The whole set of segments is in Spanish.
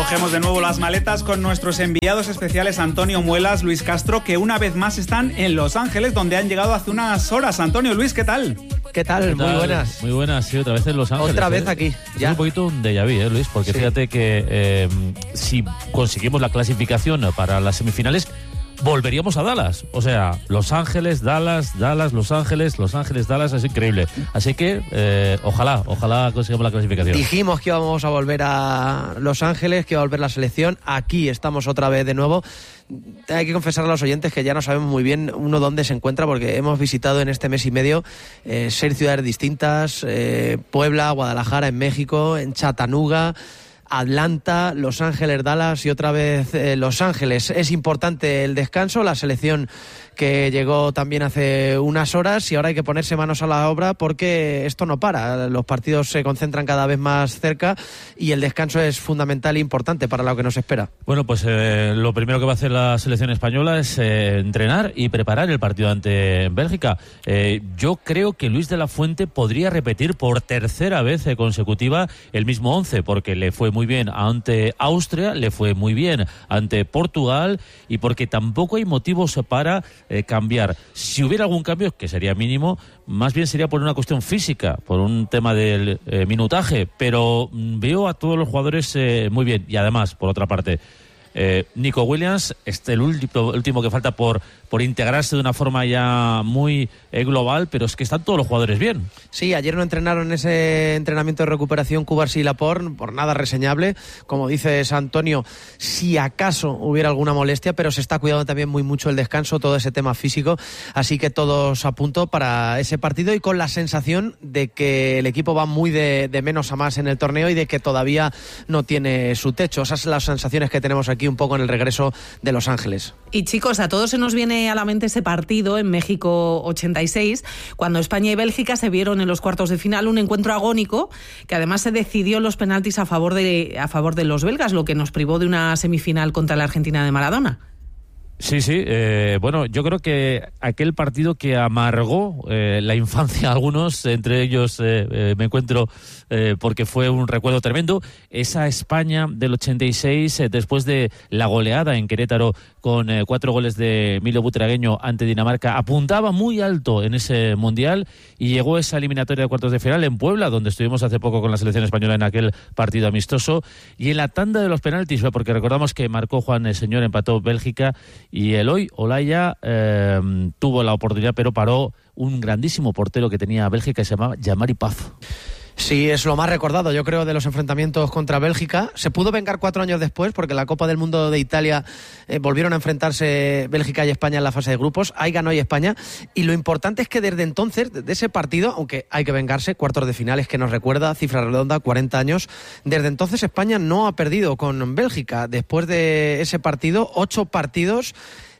Cogemos de nuevo las maletas con nuestros enviados especiales Antonio Muelas, Luis Castro, que una vez más están en Los Ángeles, donde han llegado hace unas horas. Antonio, Luis, ¿qué tal? ¿Qué tal? Muy buenas. Muy buenas, sí, otra vez en Los Ángeles. Otra vez aquí. Ya. Es un poquito un déjà vu, Luis, porque sí. Fíjate que si conseguimos la clasificación para las semifinales, volveríamos a Dallas. O sea, Los Ángeles, Dallas, Los Ángeles, Dallas, es increíble. Así que ojalá consigamos la clasificación. Dijimos que íbamos a volver a Los Ángeles, que iba a volver la selección. Aquí estamos otra vez de nuevo. Hay que confesar a los oyentes que ya no sabemos muy bien uno dónde se encuentra, porque hemos visitado en este mes y medio 6 ciudades distintas, Puebla, Guadalajara en México, en Chattanooga, Atlanta, Los Ángeles, Dallas y otra vez Los Ángeles. Es importante el descanso, la selección que llegó también hace unas horas, y ahora hay que ponerse manos a la obra porque esto no para. Los partidos se concentran cada vez más cerca y el descanso es fundamental e importante para lo que nos espera. Bueno, pues lo primero que va a hacer la selección española es entrenar y preparar el partido ante Bélgica. Yo creo que Luis de la Fuente podría repetir por tercera vez consecutiva el mismo 11, porque le fue muy bien ante Austria, le fue muy bien ante Portugal, y porque tampoco hay motivos para cambiar. Si hubiera algún cambio, que sería mínimo, más bien sería por una cuestión física, por un tema del minutaje, pero veo a todos los jugadores muy bien. Y además, por otra parte, Nico Williams, el último que falta por integrarse de una forma ya muy global, pero es que están todos los jugadores bien. Sí, ayer no entrenaron ese entrenamiento de recuperación Cubarsí y Laporte, por nada reseñable, como dices, Antonio, si acaso hubiera alguna molestia, pero se está cuidando también muy mucho el descanso, todo ese tema físico, así que todos a punto para ese partido, y con la sensación de que el equipo va muy de menos a más en el torneo y de que todavía no tiene su techo. Esas son las sensaciones que tenemos aquí un poco en el regreso de Los Ángeles. Y chicos, a todos se nos viene a la mente ese partido en México 86, cuando España y Bélgica se vieron en los cuartos de final, un encuentro agónico que además se decidió en los penaltis a favor de los belgas, lo que nos privó de una semifinal contra la Argentina de Maradona. Sí, bueno, yo creo que aquel partido que amargó la infancia a algunos, entre ellos me encuentro porque fue un recuerdo tremendo, esa España del 86, después de la goleada en Querétaro con 4 goles de Emilio Butragueño ante Dinamarca, apuntaba muy alto en ese Mundial, y llegó esa eliminatoria de cuartos de final en Puebla, donde estuvimos hace poco con la selección española en aquel partido amistoso, y en la tanda de los penaltis, porque recordamos que marcó Juan Señor, empató Bélgica, y Eloy Olaya tuvo la oportunidad, pero paró un grandísimo portero que tenía Bélgica, que se llamaba Jean-Marie Paf. Sí, es lo más recordado, yo creo, de los enfrentamientos contra Bélgica. Se pudo vengar 4 años después, porque en la Copa del Mundo de Italia volvieron a enfrentarse Bélgica y España en la fase de grupos. Ahí ganó España. Y lo importante es que desde entonces, de ese partido, aunque hay que vengarse, cuartos de finales que nos recuerda, cifra redonda, 40 años. Desde entonces España no ha perdido con Bélgica. Después de ese partido, 8 partidos,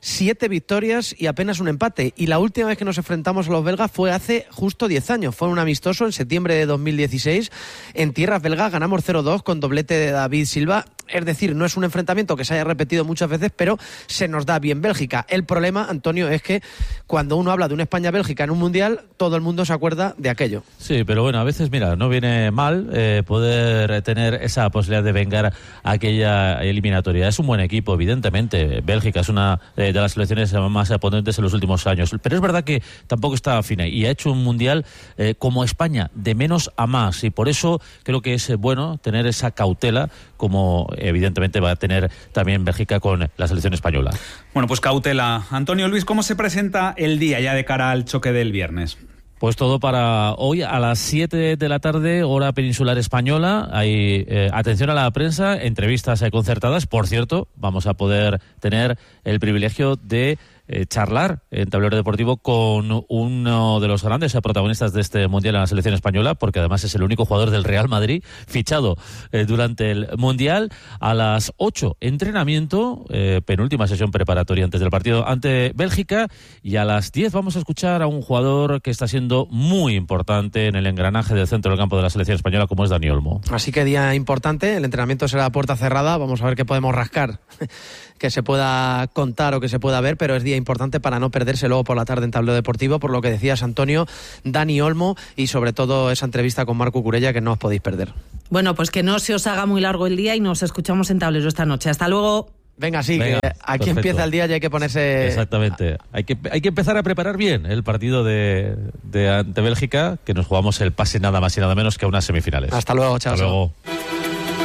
7 victorias y apenas un empate. Y la última vez que nos enfrentamos a los belgas fue hace justo 10 años. Fue un amistoso en septiembre de 2016. En tierras belgas ganamos 0-2 con doblete de David Silva. Es decir, no es un enfrentamiento que se haya repetido muchas veces, pero se nos da bien Bélgica. El problema, Antonio, es que cuando uno habla de una España-Bélgica en un Mundial, todo el mundo se acuerda de aquello. Sí, pero bueno, a veces, mira, no viene mal poder tener esa posibilidad de vengar aquella eliminatoria. Es un buen equipo, evidentemente. Bélgica es una de las selecciones más potentes en los últimos años. Pero es verdad que tampoco está fina y ha hecho un Mundial como España, de menos a más. Y por eso creo que es bueno tener esa cautela, como evidentemente va a tener también Bélgica con la selección española. Bueno, pues cautela. Antonio, Luis, ¿cómo se presenta el día ya de cara al choque del viernes? Pues todo para hoy a las 7 de la tarde, hora peninsular española. Hay atención a la prensa, entrevistas concertadas. Por cierto, vamos a poder tener el privilegio de charlar en Tablero Deportivo con uno de los grandes protagonistas de este Mundial en la selección española, porque además es el único jugador del Real Madrid fichado durante el Mundial. A las 8, entrenamiento, penúltima sesión preparatoria antes del partido ante Bélgica, y a las 10 vamos a escuchar a un jugador que está siendo muy importante en el engranaje del centro del campo de la selección española, como es Dani Olmo. Así que día importante, el entrenamiento será a puerta cerrada, vamos a ver qué podemos rascar que se pueda contar o que se pueda ver, pero es día importante para no perderse luego por la tarde en Tablero Deportivo, por lo que decías, Antonio, Dani Olmo y sobre todo esa entrevista con Marco Curella que no os podéis perder. Bueno, pues que no se os haga muy largo el día y nos escuchamos en Tablero esta noche. Hasta luego. Venga, sí, Venga, que aquí perfecto. empieza el día y hay que ponerse... Exactamente. Hay que empezar a preparar bien el partido de ante Bélgica, que nos jugamos el pase nada más y nada menos que a unas semifinales. Hasta luego, chao. Hasta luego.